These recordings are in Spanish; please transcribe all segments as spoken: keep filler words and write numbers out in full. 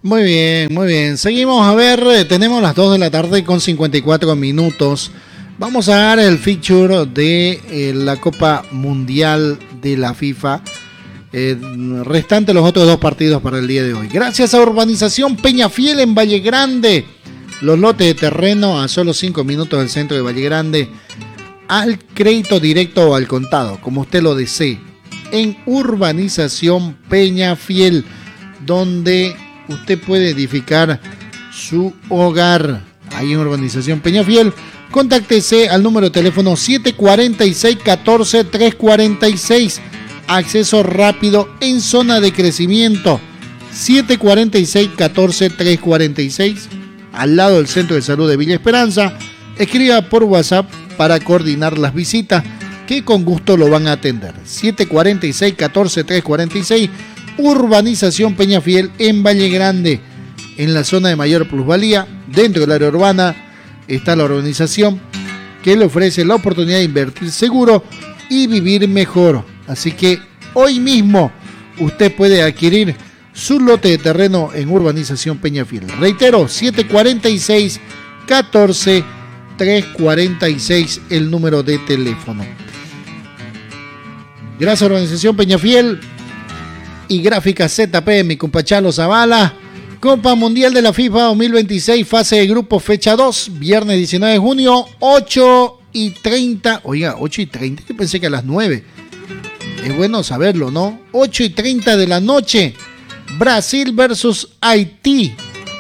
Muy bien, muy bien. Seguimos, a ver, tenemos las dos de la tarde con cincuenta y cuatro minutos. Vamos a dar el feature de eh, la Copa Mundial de la FIFA. Eh, restante los otros dos partidos para el día de hoy. Gracias a Urbanización Peñafiel en Valle Grande. Los lotes de terreno a solo cinco minutos del centro de Valle Grande. Al crédito directo o al contado, como usted lo desee. En Urbanización Peñafiel, donde usted puede edificar su hogar. Ahí en Urbanización Peñafiel. Contáctese al número de teléfono siete cuatro seis, uno cuatro, tres cuatro seis. Acceso rápido en zona de crecimiento. siete cuatro seis, uno cuatro, tres cuatro seis. Al lado del Centro de Salud de Villa Esperanza. Escriba por WhatsApp para coordinar las visitas, que con gusto lo van a atender. siete cuatro seis, uno cuatro, tres cuatro seis. Urbanización Peñafiel en Valle Grande, en la zona de mayor plusvalía. Dentro del área urbana está la urbanización que le ofrece la oportunidad de invertir seguro y vivir mejor. Así que hoy mismo usted puede adquirir su lote de terreno en Urbanización Peñafiel. Reitero, siete cuatro seis, uno cuatro, tres cuatro seis el número de teléfono. Gracias a Urbanización Peñafiel y Gráfica Z P, mi compa Chalo Zavala. Copa Mundial de la FIFA dos mil veintiséis, fase de grupo, fecha dos, viernes diecinueve de junio, ocho y treinta. Oiga, ocho y treinta, yo pensé que a las nueve. Es bueno saberlo, ¿no? ocho y treinta de la noche, Brasil versus Haití.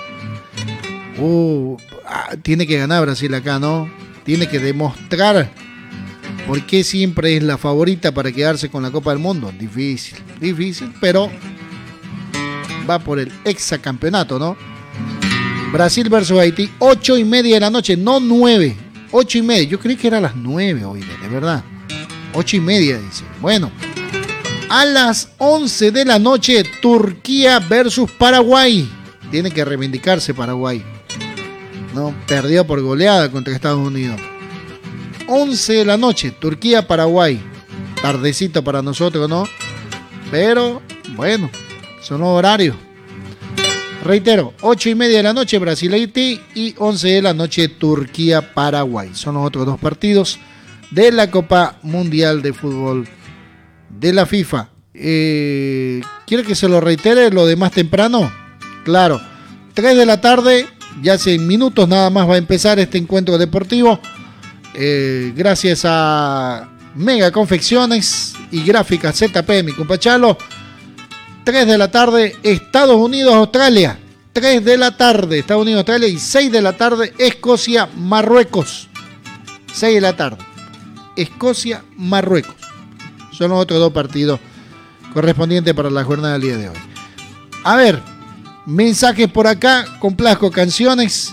Uh, ah, tiene que ganar Brasil acá, ¿no? Tiene que demostrar por qué siempre es la favorita para quedarse con la Copa del Mundo. Difícil, difícil, pero va por el hexacampeonato, ¿no? Brasil versus Haití, ocho y media de la noche, no nueve, ocho y media. Yo creí que era a las nueve hoy, de verdad. Ocho y media, dice. Bueno, a las once de la noche, Turquía versus Paraguay. Tiene que reivindicarse Paraguay. No, perdió por goleada contra Estados Unidos. once de la noche, Turquía-Paraguay. Tardecito para nosotros, ¿no? Pero, bueno, son los horarios. Reitero, ocho y media de la noche, Brasil-Haití, y once de la noche, Turquía-Paraguay. Son los otros dos partidos de la Copa Mundial de Fútbol de la FIFA. Eh, ¿Quiere que se lo reitere lo de más temprano? Claro, tres de la tarde, ya hace minutos nada más va a empezar este encuentro deportivo. Eh, gracias a Mega Confecciones y Gráfica Z P, mi compa Chalo. tres de la tarde, Estados Unidos, Australia. tres de la tarde, Estados Unidos, Australia. Y seis de la tarde, Escocia, Marruecos. seis de la tarde, Escocia, Marruecos. Son los otros dos partidos correspondientes para la jornada del día de hoy. A ver, mensajes por acá, complazco canciones.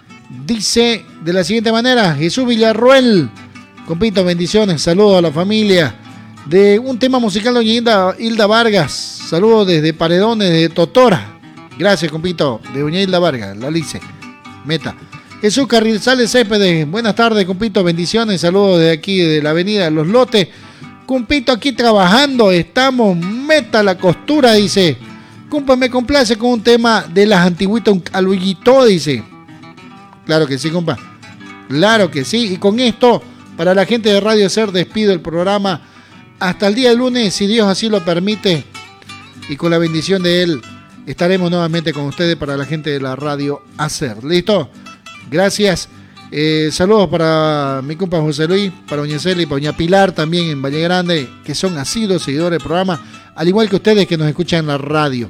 Dice de la siguiente manera, Jesús Villarruel, compito, bendiciones, saludos a la familia. De un tema musical, doña Hilda, Hilda Vargas, saludos desde Paredones, de Totora. Gracias, compito, de doña Hilda Vargas, la Lice, meta. Jesús Carrizales Céspedes, buenas tardes, compito, bendiciones, saludos desde aquí, de la avenida de Los Lotes. Compito, aquí trabajando, estamos, meta la costura, dice. Compa, me complace con un tema de las antiguitas, un calvillito, dice. Claro que sí, compa. Claro que sí. Y con esto, para la gente de Radio Ser, despido el programa hasta el día de lunes, si Dios así lo permite. Y con la bendición de Él, estaremos nuevamente con ustedes para la gente de la Radio Hacer. ¿Listo? Gracias. Eh, saludos para mi compa José Luis, para doña Celia y para doña Pilar también en Valle Grande, que son asiduos seguidores del programa, al igual que ustedes que nos escuchan en la radio.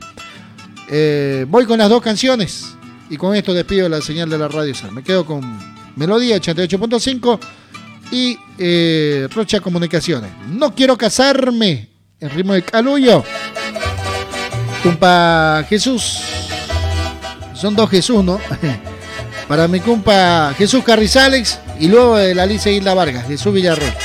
Eh, voy con las dos canciones. Y con esto despido la señal de la Radio. Me quedo con Melodía ochenta y ocho punto cinco y eh, Rocha Comunicaciones. No quiero casarme, en ritmo de Calullo. Compa Jesús. Son dos Jesús, ¿no? Para mi compa Jesús Carrizales y luego de la Alicia Hilda Vargas, Jesús Villarroel.